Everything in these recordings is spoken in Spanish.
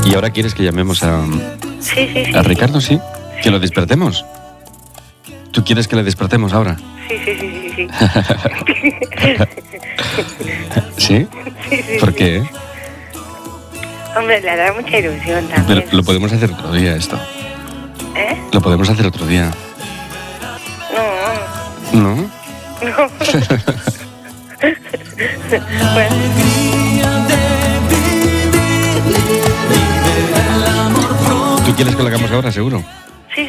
¿Y ahora quieres que llamemos Sí. a Ricardo, sí? ¿Que lo despertemos? ¿Tú quieres que le despertemos ahora? Sí. ¿Sí? Sí. ¿Por qué? Hombre, le hará mucha ilusión también. Pero lo podemos hacer otro día, esto. ¿Eh? Lo podemos hacer otro día. No. ¿No? Bueno, ¿Tú quieres que lo hagamos ahora, seguro? sí.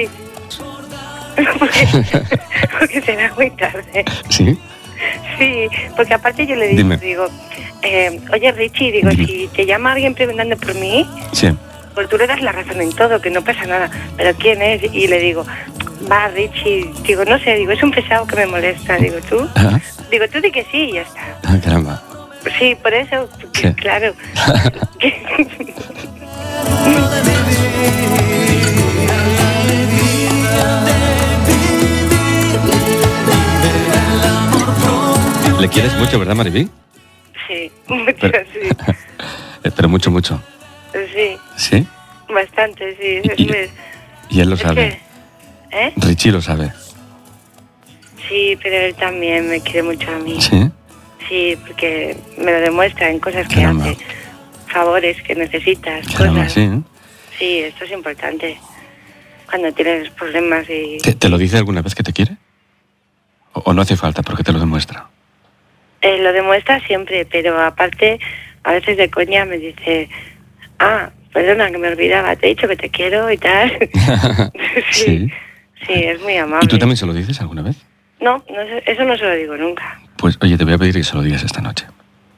Porque será muy tarde. ¿Sí? Sí, porque aparte yo le Dime. digo, oye Richie, digo, Dime. si te llama alguien preguntando por mí, Sí. pues tú le das la razón en todo, que no pasa nada. Pero ¿quién es? Y le digo, va Richie, digo, no sé, digo, es un pesado que me molesta. Digo, ¿tú? Ah, Digo, tú di que sí y ya está. caramba. Sí, por eso, porque, Sí. claro. ¿Le quieres mucho, verdad, Maribí? Sí, mucho, Pero- sí. Pero mucho, mucho. Sí, ¿Sí? bastante, sí. Y él lo Es sabe. que, ¿eh? Richie lo sabe. Sí, pero él también me quiere mucho a mí. ¿Sí? Sí, porque me lo demuestra en cosas que Caramba. hace, favores que necesitas, Caramba, cosas. sí, ¿eh? Sí, esto es importante. Cuando tienes problemas y... ¿Te lo dice alguna vez que te quiere? ¿O no hace falta porque te lo demuestra? Lo demuestra siempre, pero aparte, a veces de coña me dice, perdona, que me olvidaba, te he dicho que te quiero y tal. Sí. Sí, es muy amable. ¿Y tú también se lo dices alguna vez? No, eso no se lo digo nunca. Pues, oye, te voy a pedir que se lo digas esta noche.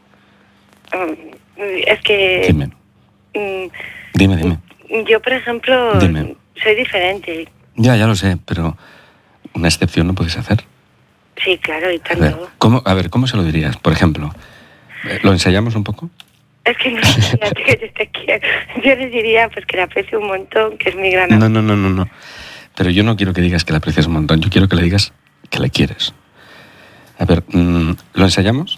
Es que... Dime. Dime. Yo, por ejemplo, Dime. soy diferente. Ya lo sé, pero una excepción no puedes hacer. Sí, claro, y A ver, tanto. ¿cómo se lo dirías? Por ejemplo, ¿lo ensayamos un poco? Es que no diría que yo te quiero. Yo les diría pues que la aprecio un montón, que es mi gran amor. No. Pero yo no quiero que digas que la aprecias un montón. Yo quiero que le digas que le quieres. A ver, ¿lo ensayamos?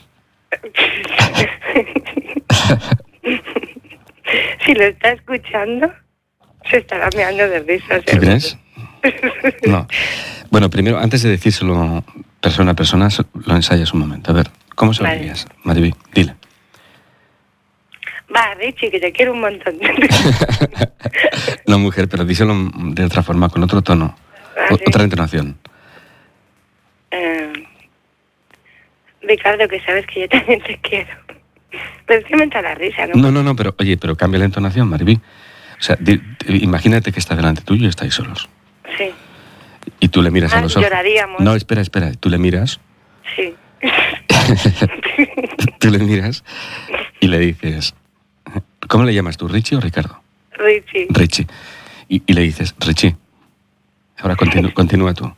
Si lo está escuchando, se estará meando de risa. ¿Tú crees? No. Bueno, primero, antes de decírselo persona a persona, lo ensayas un momento. A ver, ¿cómo se lo Vale. dirías? Maribí, dile. Va, Richie, que te quiero un montón. No, mujer, pero díselo de otra forma, con otro tono. Ah, sí. Otra entonación. Ricardo, que sabes que yo también te quiero. Pero es que me entra la risa, ¿no? No, pero oye, pero cambia la entonación, Maribí. O sea, imagínate que está delante tuyo y estáis solos. Sí, Y tú le miras a los ojos. lloraríamos. No, espera. Tú le miras. Sí. Tú le miras y le dices... ¿Cómo le llamas tú, Richie o Ricardo? Richie. Richie. Y le dices, Richie. Ahora continúa tú.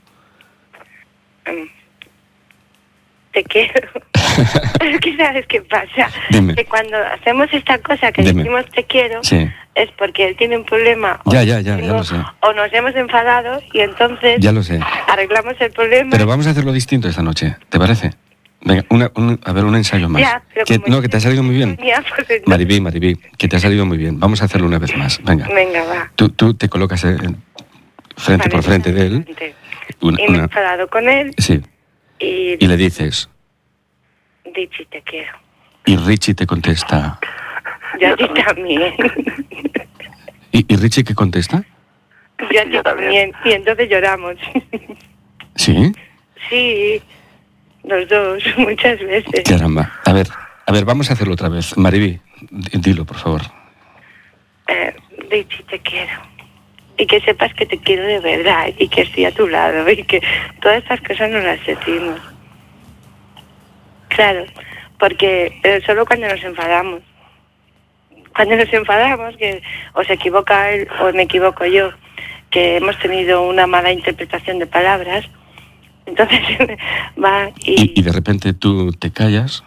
Te quiero. Es que sabes qué pasa. Dime. Que cuando hacemos esta cosa que Dime. decimos te quiero, Sí. es porque él tiene un problema. Ya lo sé. O nos hemos enfadado y entonces Ya lo sé. arreglamos el problema. Pero vamos a hacerlo distinto esta noche, ¿te parece? Venga, un ensayo más. Ya, pero Que como te ha salido muy bien. Ya, pues entonces- Maribí, que te ha salido muy bien. Vamos a hacerlo una vez más. Venga. Venga, va. Tú te colocas frente Vale, por frente de él. adelante. Y me he enfadado con él Sí. y Y le dices. Richie, te quiero. Y Richie te contesta. Yo a ti también. ¿Y Richie qué contesta? Yo a ti también. Y entonces lloramos. ¿Sí? Sí, los dos, muchas veces. Caramba. A ver, vamos a hacerlo otra vez. Maribí, dilo, por favor. Richie, te quiero. Y que sepas que te quiero de verdad y que estoy a tu lado y que todas estas cosas nos las decimos. Claro, porque solo cuando nos enfadamos. Cuando nos enfadamos, que o se equivoca él o me equivoco yo, que hemos tenido una mala interpretación de palabras, entonces va Y de repente tú te callas